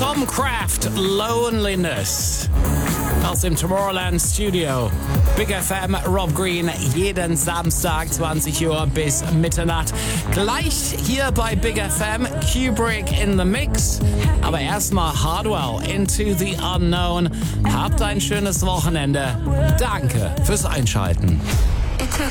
Tom Craft, Loneliness. Aus dem Tomorrowland Studio. Big FM, Rob Green, jeden Samstag 20 Uhr bis Mitternacht. Gleich hier bei Big FM, Kubrick in the Mix. Aber erstmal Hardwell, Into the Unknown. Habt ein schönes Wochenende. Danke fürs Einschalten.